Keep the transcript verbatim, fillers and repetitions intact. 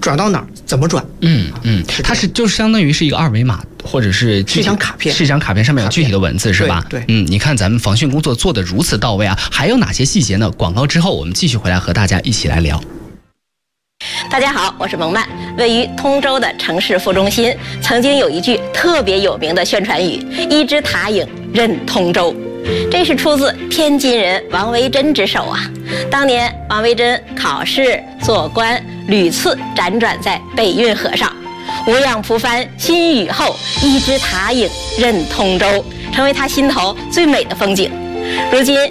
转到哪儿怎么转。 嗯嗯，它是就相当于是一个二维码，或者是是一张卡片， 是一张卡片上面有具体的文字是吧？ 对，对嗯，你看咱们防汛工作做得如此到位啊，还有哪些细节呢？广告之后我们继续回来和大家一起来聊。 大家好，我是蒙曼。位于通州的城市副中心，曾经有一句特别有名的宣传语：“一支塔影任通州”，这是出自天津人王维珍之手啊。当年王维珍考试做官，屡次辗转在北运河上，无恙扑帆新雨后，一支塔影任通州，成为他心头最美的风景。如今